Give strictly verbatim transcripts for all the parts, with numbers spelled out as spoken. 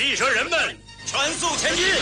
汽车人们全速前进！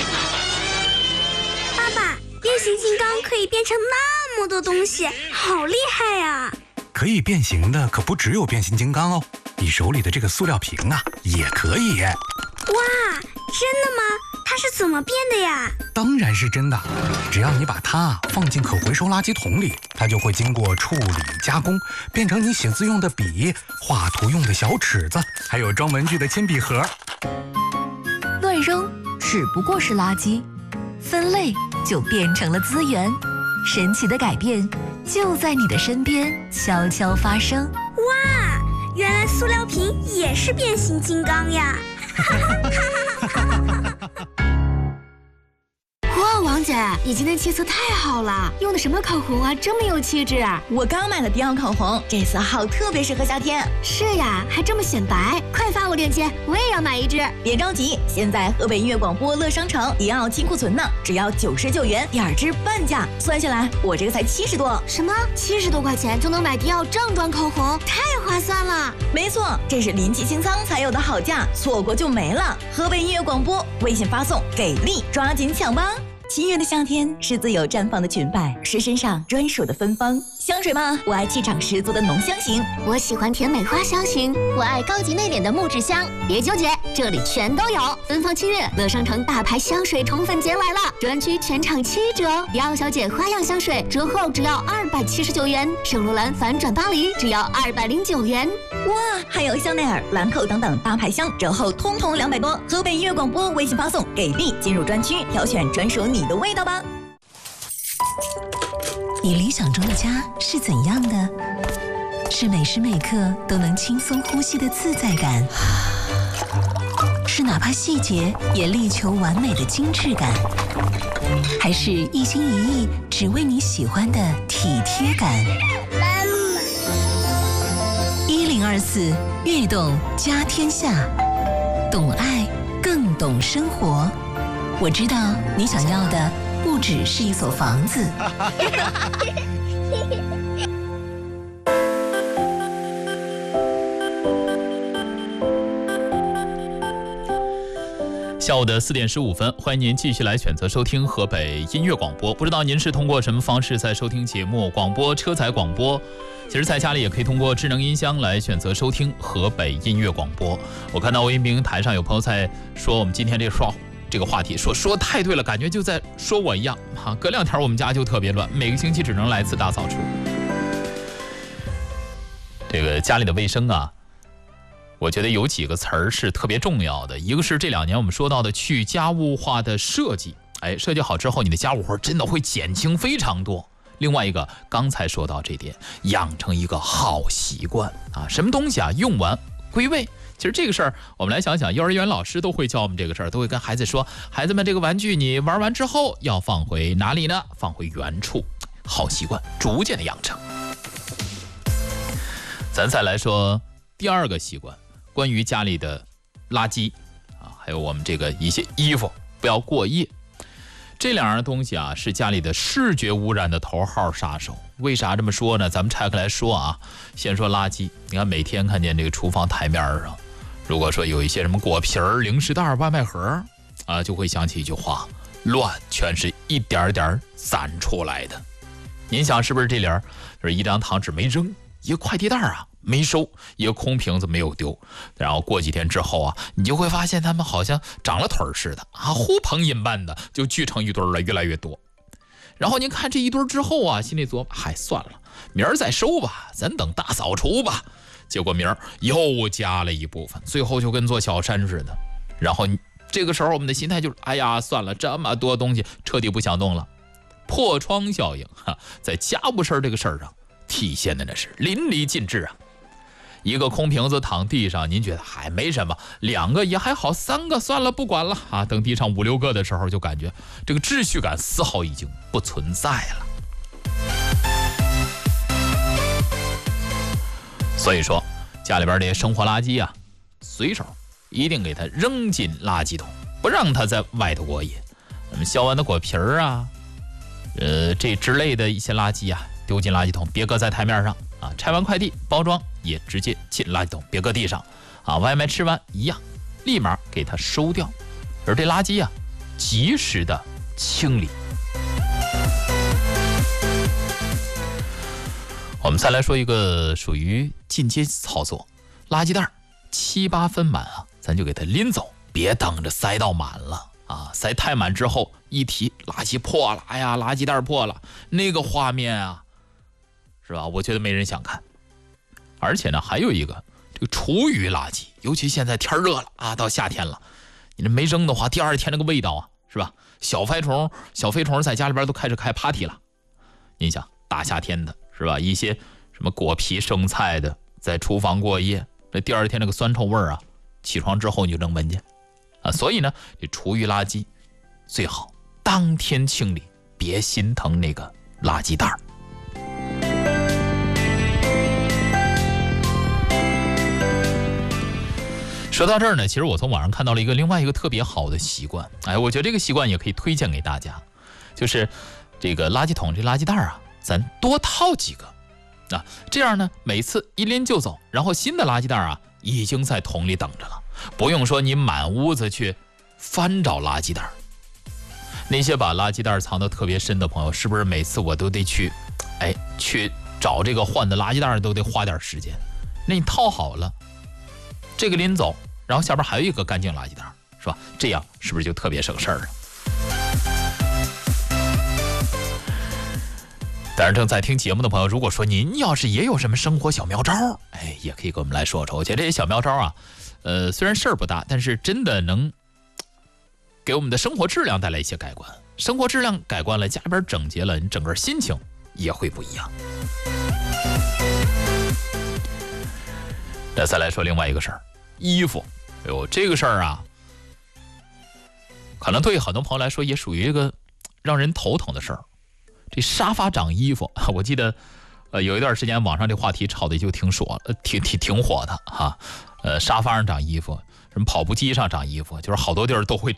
爸爸，变形金刚可以变成那么多东西，好厉害呀！ 可以变形的可不只有变形金刚哦，你手里的这个塑料瓶啊，也可以。 哇，真的吗？它是怎么变的呀？ 当然是真的，只要你把它放进可回收垃圾桶里，它就会经过处理加工，变成你写字用的笔、画图用的小尺子，还有装文具的铅笔盒。 乱扔只不过是垃圾，分类就变成了资源。神奇的改变就在你的身边悄悄发生。 哇，原来塑料瓶也是变形金刚呀！ 哇，王姐，你今天气色太好了，用的什么口红啊，这么有气质啊！ 我刚买了迪奥口红，这色号特别适合夏天。 是呀，还这么显白，快发我链接，我也要买一支。 别着急，现在河北音乐广播乐商城迪奥金库存呢，只要九十九元，第二支半价，算下来我这个才七十多。 什么？七十多块钱就能买迪奥正装口红，太划算了！ 没错，这是临期清仓才有的好价，错过就没了。河北音乐广播微信发送给力，抓紧抢吧！七月的夏天是自由绽放的裙摆，是身上专属的芬芳。香水吗？我爱气场十足的浓香型， 我喜欢甜美花香型，我爱高级内敛的木质香。别纠结，这里全都有。芬芳七月，乐商城大牌香水宠粉节来了，专区全场七折。迪奥小姐花样香水折后只要二百七十九元，圣罗兰反转巴黎只要二百零九元。 哇，还有香奈儿、兰蔻等等大牌香，折后通通两百多。河北音乐广播微信发送给力，进入专区挑选专属你的味道吧。 你理想中的家是怎样的？是每时每刻都能轻松呼吸的自在感，是哪怕细节也力求完美的精致感，还是一心一意只为你喜欢的体贴感？一零二四悦动家天下，懂爱更懂生活。我知道你想要的不只是一所房子。 下午的四点十五分，欢迎您继续来选择收听河北音乐广播。不知道您是通过什么方式在收听节目？广播、车载广播，其实在家里也可以通过智能音箱来选择收听河北音乐广播。我看到微信平台上有朋友在说我们今天这说这个话题，说说太对了，感觉就在说我一样哈。隔两天我们家就特别乱，每个星期只能来一次大扫除。这个家里的卫生啊，我觉得有几个词儿是特别重要的，一个是这两年我们说到的去家务化的设计，哎，设计好之后，你的家务活真的会减轻非常多。另外一个，刚才说到这点，养成一个好习惯啊，什么东西啊，用完归位。其实这个事儿，我们来想想，幼儿园老师都会教我们这个事儿，都会跟孩子说，孩子们，这个玩具你玩完之后要放回哪里呢？放回原处。好习惯逐渐的养成。咱再来说第二个习惯，关于家里的垃圾啊，还有我们这个一些衣服不要过夜。这两样东西啊，是家里的视觉污染的头号杀手。为啥这么说呢？咱们拆开来说啊，先说垃圾。你看每天看见这个厨房台面上，如果说有一些什么果皮儿、零食袋、外卖盒啊，就会想起一句话：乱全是一点点攒出来的。您想是不是这里儿就是一张糖纸没扔，一个快递袋啊没收，一个空瓶子没有丢，然后过几天之后啊，你就会发现他们好像长了腿似的啊，呼朋引伴的就聚成一堆了，越来越多。然后您看这一堆之后啊，心里琢磨，嗨，算了，明儿再收吧，咱等大扫除吧。结果明儿又加了一部分，最后就跟座小山似的。然后这个时候我们的心态就是，哎呀，算了，这么多东西彻底不想动了。破窗效应哈，在家务事这个事儿上体现的那是淋漓尽致啊。一个空瓶子躺地上，您觉得还没什么，两个也还好，三个算了不管了啊。等地上五六个的时候，就感觉这个秩序感丝毫已经不存在了。所以说，家里边这些生活垃圾啊，随手一定给它扔进垃圾桶，不让它在外头过夜。那么削完的果皮儿啊，呃，这之类的一些垃圾啊，丢进垃圾桶，别搁在台面上啊。拆完快递包装也直接进垃圾桶，别搁地上啊。外卖吃完一样， 立马给它收掉，而这垃圾啊，及时的清理。我们再来说一个属于进阶操作，垃圾袋七八分满啊，咱就给它拎走，别等着塞到满了啊！塞太满之后一提垃圾破了，哎呀，垃圾袋破了，那个画面啊，是吧？我觉得没人想看。而且呢，还有一个这个厨余垃圾，尤其现在天热了啊，到夏天了，你这没扔的话，第二天那个味道啊，是吧？小飞虫、小飞虫在家里边都开始开 party 了。你想，大夏天的，是吧？一些什么果皮、生菜的，在厨房过夜，这第二天那个酸臭味啊，起床之后你就能闻见啊。所以呢，这厨余垃圾最好当天清理，别心疼那个垃圾袋。说到这儿呢，其实我从网上看到了一个另外一个特别好的习惯，哎，我觉得这个习惯也可以推荐给大家，就是这个垃圾桶这垃圾袋啊，咱多套几个啊，这样呢，每次一拎就走，然后新的垃圾袋啊已经在桶里等着了，不用说你满屋子去翻找垃圾袋。那些把垃圾袋藏得特别深的朋友，是不是每次我都得去，哎，去找这个换的垃圾袋都得花点时间？那你套好了，这个拎走，然后下边还有一个干净垃圾袋，是吧？这样是不是就特别省事儿了？当然，正在听节目的朋友，如果说您要是也有什么生活小妙招，哎，也可以跟我们来说说。我觉得这些小妙招啊，呃，虽然事儿不大，但是真的能给我们的生活质量带来一些改观。生活质量改观了，家里边整洁了，你整个心情也会不一样。那再来说另外一个事儿，衣服。哎呦，这个事儿啊，可能对很多朋友来说也属于一个让人头疼的事儿。这沙发长衣服，我记得，呃，有一段时间网上这话题炒的就挺火，呃，挺挺挺火的哈。呃，沙发上长衣服，什么跑步机上长衣服，就是好多地儿都会长。